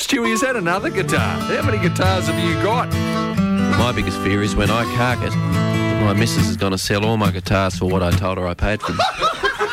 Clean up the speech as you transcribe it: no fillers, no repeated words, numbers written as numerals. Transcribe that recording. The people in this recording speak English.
Stewie, is that another guitar? How many guitars have you got? My biggest fear is when I cark it, my missus is going to sell all my guitars for what I told her I paid for them.